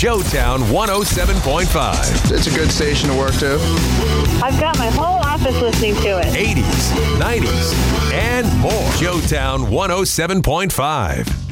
Showtown 107.5. It's a good station to work to. I've got my whole office listening to it. 80s, 90s, and more. Showtown 107.5.